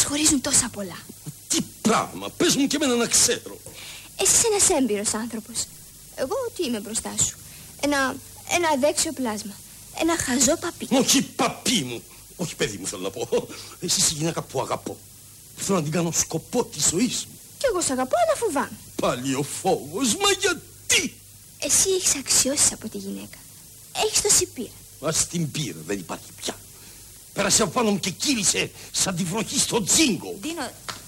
χωρίζουν τόσα πολλά. Τι πράγμα, πες μου και εμένα να ξέρω. Εσύ είσαι ένας έμπειρος άνθρωπος. Εγώ τι είμαι μπροστά σου? Ένα αδέξιο πλάσμα. Ένα χαζό παπί. Όχι παπί μου. Όχι παιδί μου θέλω να πω. Εσύ είσαι η γυναίκα που αγαπώ. Θέλω να την κάνω σκοπό της ζωής μου. Κι εγώ σ' αγαπώ, αλλά φοβάμαι. Πάλι ο φόβος, μα γιατί? Εσύ έχεις αξιώσεις από τη γυναίκα. Έχεις τόση πείρα. Ας την πείρα, δεν υπάρχει πια. Πέρασε από πάνω μου και κύλησε σαν τη βροχή στο τζίνγκο. Ντίνο,